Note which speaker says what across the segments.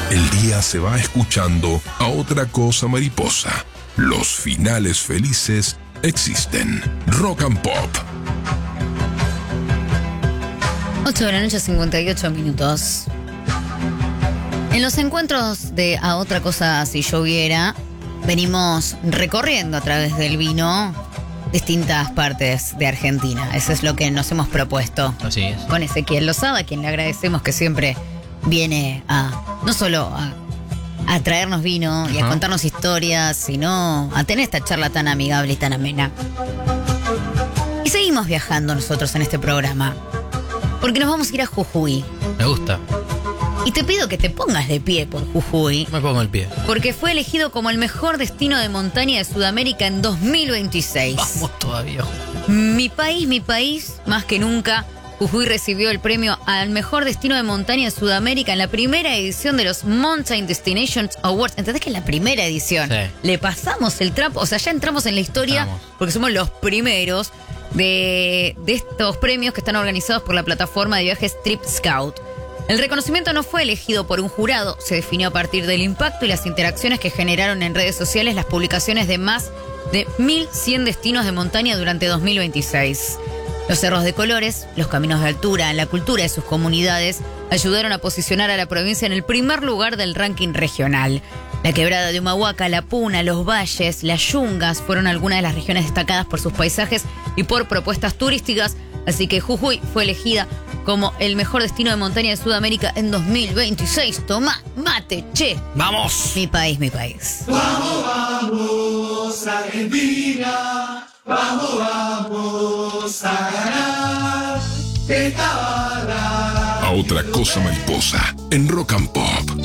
Speaker 1: El día se va escuchando a otra cosa mariposa. Los finales felices existen. Rock and Pop.
Speaker 2: 8 de la noche, 58 minutos. En los encuentros de A Otra Cosa Si Lloviera, venimos recorriendo a través del vino distintas partes de Argentina. Eso es lo que nos hemos propuesto.
Speaker 3: Así es.
Speaker 2: Con Ezequiel Lozada, a quien le agradecemos que siempre viene no solo a traernos vino y a contarnos historias, sino a tener esta charla tan amigable y tan amena. Y seguimos viajando nosotros en este programa, porque nos vamos a ir a Jujuy.
Speaker 3: Me gusta.
Speaker 2: Y te pido que te pongas de pie por Jujuy.
Speaker 3: Me pongo el pie.
Speaker 2: Porque fue elegido como el mejor destino de montaña de Sudamérica en 2026.
Speaker 3: Vamos todavía.
Speaker 2: Mi país, más que nunca. Jujuy recibió el premio al mejor destino de montaña de Sudamérica en la primera edición de los Mountain Destinations Awards. ¿Entendés que en la primera edición le pasamos el trapo? O sea, ya entramos en la historia porque somos los primeros de estos premios que están organizados por la plataforma de viajes Trip Scout. El reconocimiento no fue elegido por un jurado, se definió a partir del impacto y las interacciones que generaron en redes sociales las publicaciones de más de 1.100 destinos de montaña durante 2026. Los cerros de colores, los caminos de altura, la cultura de sus comunidades ayudaron a posicionar a la provincia en el primer lugar del ranking regional. La quebrada de Humahuaca, la Puna, los valles, las yungas fueron algunas de las regiones destacadas por sus paisajes y por propuestas turísticas, así que Jujuy fue elegida como el mejor destino de montaña de Sudamérica en 2026. Tomá, mate, che.
Speaker 3: ¡Vamos!
Speaker 2: Mi país, mi país.
Speaker 4: Vamos, vamos, Argentina. Vamos, vamos a ganar esta bala.
Speaker 1: A Otra Cosa Mariposa en Rock and Pop.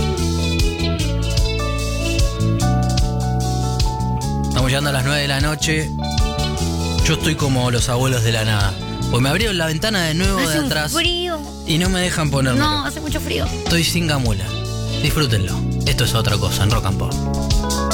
Speaker 3: Estamos llegando a las 9 de la noche. Yo estoy como los abuelos de la nada. Pues me abrieron la ventana de nuevo de atrás.
Speaker 2: Hace un frío.
Speaker 3: Y no me dejan ponerlo.
Speaker 2: No, hace mucho frío.
Speaker 3: Estoy sin gamula. Disfrútenlo. Esto es Otra Cosa en Rock and Pop.